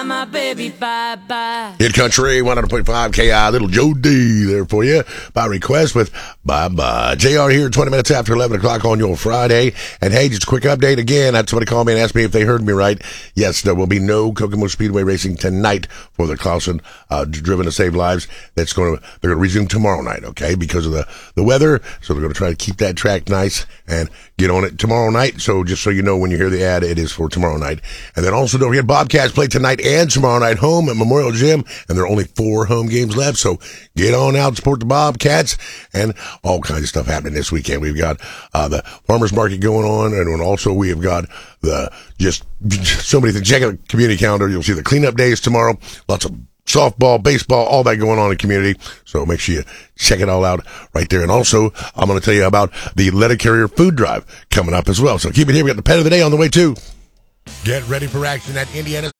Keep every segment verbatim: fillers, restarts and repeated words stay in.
My baby, bye-bye. Hit Country, one hundred point five K I, little Joe D there for you by request with bye-bye. J R here, twenty minutes after eleven o'clock on your Friday. And hey, just a quick update again. I had somebody call me and ask me if they heard me right. Yes, there will be no Kokomo Speedway racing tonight for the Clausen uh, Driven to Save Lives. That's going to, they're going to resume tomorrow night, okay, because of the, the weather. So they're going to try to keep that track nice and get on it tomorrow night. So just so you know, when you hear the ad, it is for tomorrow night. And then also don't forget, Bobcats play tonight and tomorrow night home at Memorial Gym, and there are only four home games left, so get on out, support the Bobcats, and all kinds of stuff happening this weekend. We've got uh, the farmers market going on, and also we have got the just so many things. Check out the community calendar. You'll see the cleanup days tomorrow, lots of softball, baseball, all that going on in the community, so make sure you check it all out right there. And also, I'm going to tell you about the Letter Carrier food drive coming up as well, so keep it here. We got the pet of the day on the way too. Get ready for action at Indiana.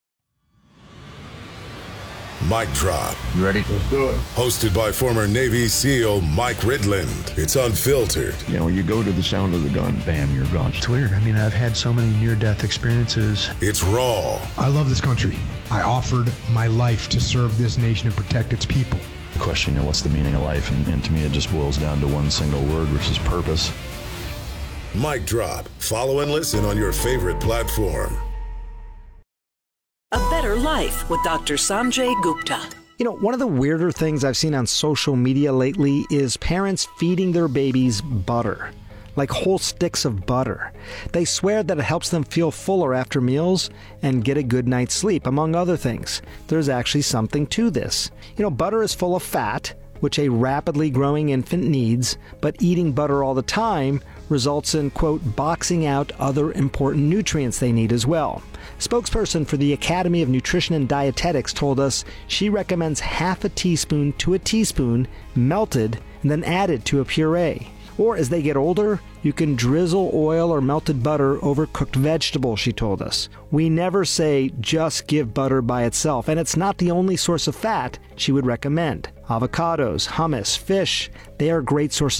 Mic Drop. You ready? Let's do it. Hosted by former Navy SEAL Mike Ridland. It's unfiltered. You know, you go to the sound of the gun, bam, you're gone. It's weird. I mean, I've had so many near-death experiences. It's raw. I love this country. I offered my life to serve this nation and protect its people. The question, you know, what's the meaning of life? And, and to me, it just boils down to one single word, which is purpose. Mic Drop. Follow and listen on your favorite platform. A Better Life with Doctor Sanjay Gupta. You know, one of the weirder things I've seen on social media lately is parents feeding their babies butter, like whole sticks of butter. They swear that it helps them feel fuller after meals and get a good night's sleep, among other things. There's actually something to this. You know, butter is full of fat, which a rapidly growing infant needs, but eating butter all the time results in, quote, boxing out other important nutrients they need as well. Spokesperson for the Academy of Nutrition and Dietetics told us she recommends half a teaspoon to a teaspoon melted and then added to a puree. Or as they get older, you can drizzle oil or melted butter over cooked vegetables, she told us. We never say just give butter by itself, and it's not the only source of fat she would recommend. Avocados, hummus, fish, they are great sources